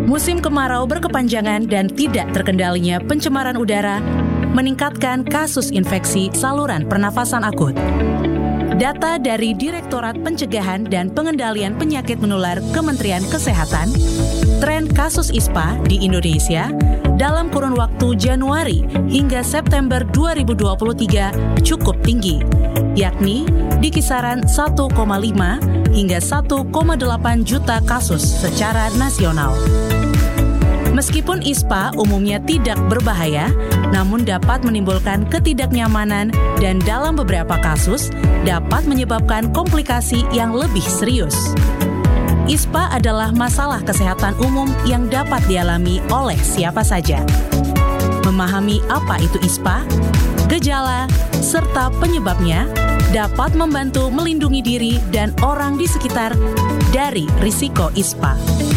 Musim kemarau berkepanjangan dan tidak terkendalinya pencemaran udara meningkatkan kasus infeksi saluran pernafasan akut. Data dari Direktorat Pencegahan dan Pengendalian Penyakit Menular Kementerian Kesehatan, tren kasus ISPA di Indonesia dalam kurun waktu Januari hingga September 2023 cukup tinggi, yakni di kisaran 1,5 hingga 1,8 juta kasus secara nasional. Meskipun ISPA umumnya tidak berbahaya, namun dapat menimbulkan ketidaknyamanan dan dalam beberapa kasus dapat menyebabkan komplikasi yang lebih serius. ISPA adalah masalah kesehatan umum yang dapat dialami oleh siapa saja. Memahami apa itu ISPA, gejala, serta penyebabnya dapat membantu melindungi diri dan orang di sekitar dari risiko ISPA.